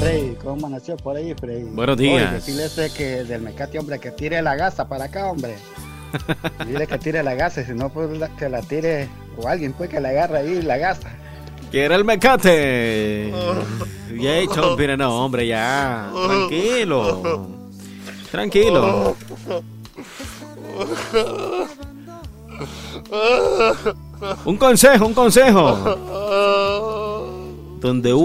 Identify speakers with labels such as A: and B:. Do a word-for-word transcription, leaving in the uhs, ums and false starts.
A: Freddy, ¿cómo nació por ahí, Freddy?
B: Buenos días.
A: Oye, decirle ese que del mecate, hombre, que tire la gasa para acá, hombre. Dile que tire la gasa, si no, pues la- que la tire, o alguien pues que la agarre ahí la gasa.
B: ¿Quiere el mecate? Ya he hecho, mira, no, hombre, ya. Tranquilo. Tranquilo. Un consejo, un consejo. Donde